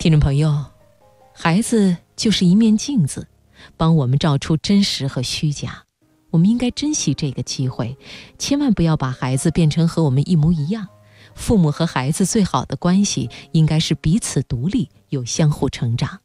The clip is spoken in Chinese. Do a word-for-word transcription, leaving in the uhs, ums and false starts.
听众朋友，孩子就是一面镜子，帮我们照出真实和虚假。我们应该珍惜这个机会，千万不要把孩子变成和我们一模一样。父母和孩子最好的关系应该是彼此独立，又相互成长。